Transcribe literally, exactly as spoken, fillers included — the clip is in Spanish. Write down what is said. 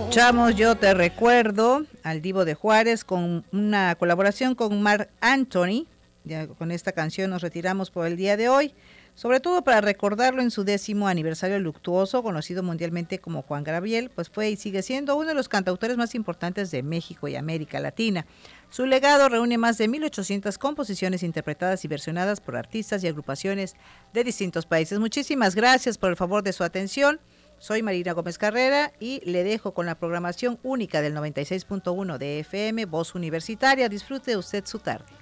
Escuchamos Yo Te Recuerdo al Divo de Juárez con una colaboración con Marc Anthony. Ya con esta canción nos retiramos por el día de hoy, sobre todo para recordarlo en su décimo aniversario luctuoso, conocido mundialmente como Juan Gabriel, pues fue y sigue siendo uno de los cantautores más importantes de México y América Latina. Su legado reúne más de mil ochocientas composiciones interpretadas y versionadas por artistas y agrupaciones de distintos países. Muchísimas gracias por el favor de su atención. Soy Marina Gómez Carrera y le dejo con la programación única del noventa y seis punto uno de F M, Voz Universitaria. Disfrute usted su tarde.